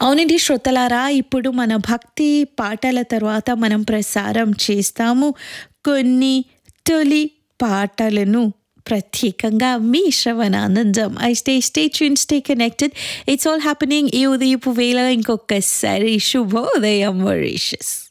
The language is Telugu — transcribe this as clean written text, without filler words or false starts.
అవునండి శ్రోతలారా, ఇప్పుడు మన భక్తి పాటల తర్వాత మనం ప్రసారం చేస్తాము కొన్ని తొలి పాటలను. ప్రత్యేకంగా మీ శ్రవణానందం. Stay tune, stay connected. It's all happening ఈ ఉదయపు వేళ. ఇంకొకసారి శుభోదయం మారిషస్.